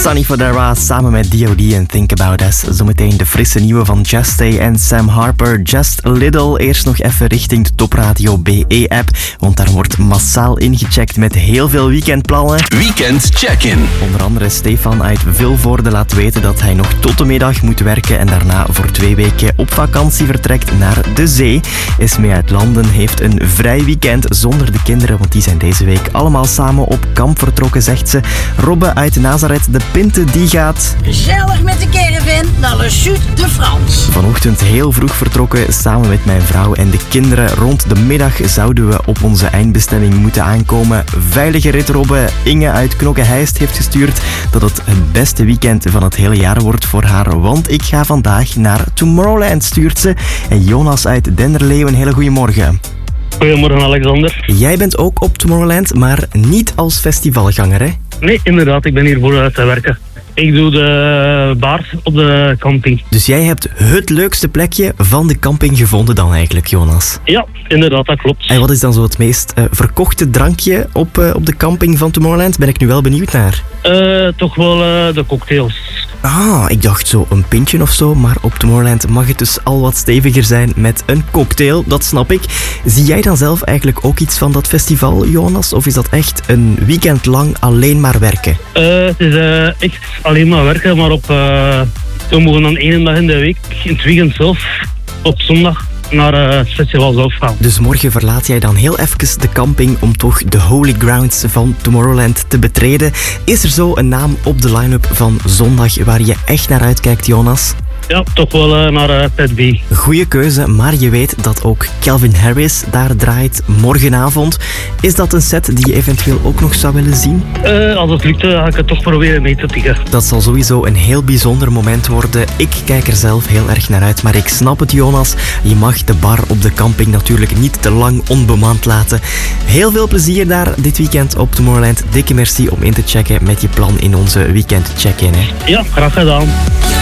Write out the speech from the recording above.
Sonny Fodera samen met D.O.D. en Think About Us. Zometeen de frisse nieuwe van Just Stay en Sam Harper, Just a Little. Eerst nog even richting de Topradio BE-app, want daar wordt massaal ingecheckt met heel veel weekendplannen. Weekend check-in. Onder andere Stefan uit Vilvoorde laat weten dat hij nog tot de middag moet werken en daarna voor 2 weken op vakantie vertrekt naar de zee. Esmee uit Landen heeft een vrij weekend zonder de kinderen, want die zijn deze week allemaal samen op kamp vertrokken, zegt ze. Robbe uit Nazareth de Pinte, die gaat gezellig met de caravan naar Le Chute de France. Vanochtend heel vroeg vertrokken samen met mijn vrouw en de kinderen. Rond de middag zouden we op onze eindbestemming moeten aankomen. Veilige rit, Robbe. Inge uit Knokke-Heist heeft gestuurd dat het beste weekend van het hele jaar wordt voor haar, want ik ga vandaag naar Tomorrowland, stuurt ze. En Jonas uit Denderleeuw, een hele goede morgen. Goedemorgen, Alexander. Jij bent ook op Tomorrowland, maar niet als festivalganger, hè? Nee, inderdaad, ik ben hier voor te werken. Ik doe de bar op de camping. Dus jij hebt het leukste plekje van de camping gevonden dan eigenlijk, Jonas? Ja, inderdaad, dat klopt. En wat is dan zo het meest verkochte drankje op de camping van Tomorrowland? Ben ik nu wel benieuwd naar. Toch wel de cocktails. Ah, ik dacht zo een pintje of zo, maar op Tomorrowland mag het dus al wat steviger zijn met een cocktail, dat snap ik. Zie jij dan zelf eigenlijk ook iets van dat festival, Jonas? Of is dat echt een weekend lang alleen maar werken? Het is echt alleen maar werken, maar we mogen dan 1 dag in de week, in het weekend zelf, op zondag, naar het festival zelf gaan. Dus morgen verlaat jij dan heel even de camping om toch de holy grounds van Tomorrowland te betreden. Is er zo een naam op de line-up van zondag waar je echt naar uitkijkt, Jonas? Ja, toch wel naar Pet B. Goeie keuze, maar je weet dat ook Calvin Harris daar draait morgenavond. Is dat een set die je eventueel ook nog zou willen zien? Als het lukt, ga ik het toch proberen mee te pikken. Dat zal sowieso een heel bijzonder moment worden. Ik kijk er zelf heel erg naar uit, maar ik snap het, Jonas. Je mag de bar op de camping natuurlijk niet te lang onbemand laten. Heel veel plezier daar dit weekend op Tomorrowland. Dikke merci om in te checken met je plan in onze weekend check-in. Hè. Ja, graag gedaan.